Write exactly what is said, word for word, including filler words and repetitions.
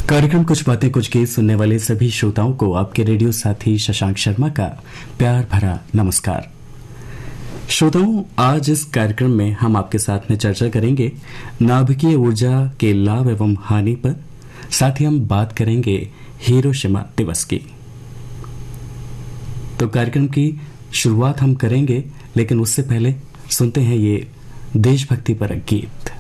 कार्यक्रम कुछ बातें कुछ गीत सुनने वाले सभी श्रोताओं को आपके रेडियो साथी शशांक शर्मा का प्यार भरा नमस्कार। श्रोताओं, आज इस कार्यक्रम में हम आपके साथ में चर्चा करेंगे नाभिकीय ऊर्जा के लाभ एवं हानि पर। साथ ही हम बात करेंगे हिरोशिमा दिवस की। तो कार्यक्रम की शुरुआत हम करेंगे, लेकिन उससे पहले सुनते हैं ये देशभक्ति पर गीत।